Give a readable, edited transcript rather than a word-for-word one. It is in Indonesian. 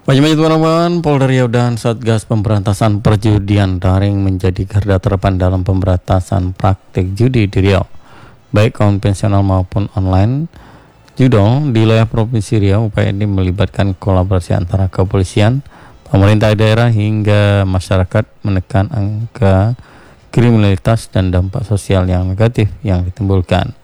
Maju-maju teman-teman, Polda Riau dan Satgas Pemberantasan Perjudian Daring menjadi garda terdepan dalam pemberantasan praktik judi di Riau, baik konvensional maupun online. Judo di wilayah Provinsi Riau, upaya ini melibatkan kolaborasi antara kepolisian, pemerintah daerah hingga masyarakat menekan angka kriminalitas dan dampak sosial yang negatif yang ditimbulkan.